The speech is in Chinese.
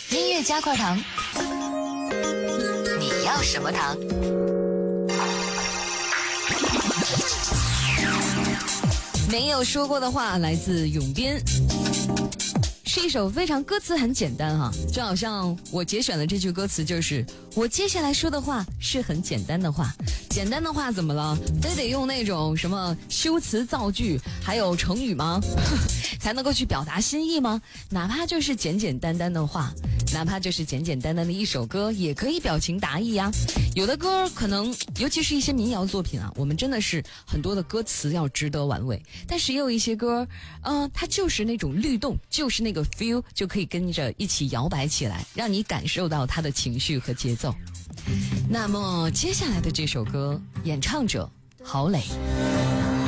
音乐加块糖，你要什么糖？没有说过的话来自永编，是一首非常歌词很简单哈，就好像我节选的这句歌词就是我接下来说的话是很简单的话。简单的话怎么了？非得用那种什么修辞造句还有成语吗？才能够去表达心意吗？哪怕就是简简单单的话，哪怕就是简简单单的一首歌，也可以表情达意呀。有的歌可能尤其是一些民谣作品啊，我们真的是很多的歌词要值得玩味，但是也有一些歌它就是那种律动，就是那个 feel 就可以跟着一起摇摆起来，让你感受到它的情绪和节奏。那么接下来的这首歌演唱者郝蕾。